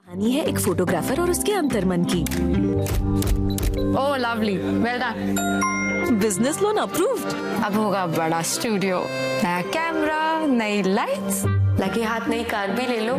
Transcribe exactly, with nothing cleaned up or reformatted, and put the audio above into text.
कहानी है एक फोटोग्राफर और उसके अंतर्मन की। ओह lovely, well done. Business loan approved. अब होगा बड़ा स्टूडियो, नया कैमरा, नई लाइट्स, लगे हाथ नई कार भी ले लो।